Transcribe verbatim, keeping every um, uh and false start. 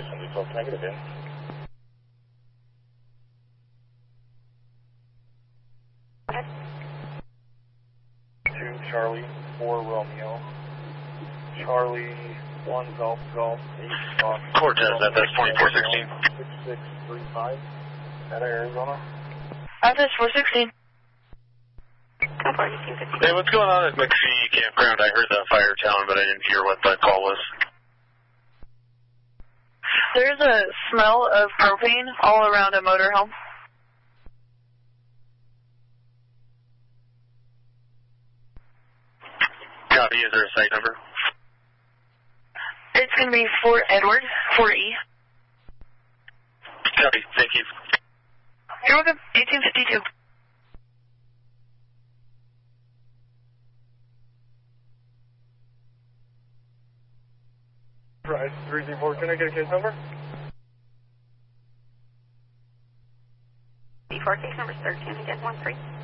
twelve negative in. two Charlie, four Romeo. Charlie, one Golf Golf, eight Golf. Cortez, F S twenty-four sixteen. six six three five, out of Arizona. F S four sixteen. Hey, what's going on at McPhee Campground? I heard the fire tone, but I didn't hear what that call was. There's a smell of propane all around a motorhome. Copy, is there a site number? It's going to be Fort Edward, four E. Copy, thank you. You're welcome, eighteen fifty-two. Right, three Z four, can I get a case number? B four case number thirteen, again, one three.